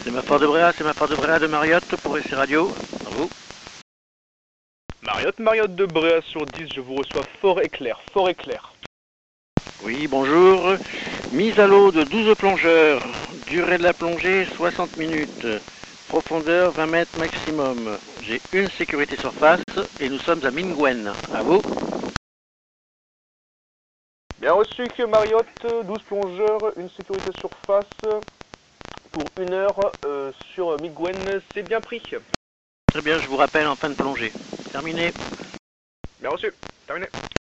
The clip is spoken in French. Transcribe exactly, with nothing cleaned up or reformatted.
C'est ma Fort de Bréa, c'est ma Fort de Bréa de Mariotte pour S C Radio. À vous. Mariotte, Mariotte de Bréa sur dix, je vous reçois fort et clair, fort et clair. Oui, bonjour. Mise à l'eau de douze plongeurs. Durée de la plongée soixante minutes. Profondeur vingt mètres maximum. J'ai une sécurité surface et nous sommes à Mingouen. À vous. Bien reçu que Mariotte, douze plongeurs, une sécurité surface pour une heure euh, sur Mingouen, c'est bien pris. Très bien, je vous rappelle en fin de plongée. Terminé. Bien reçu, terminé.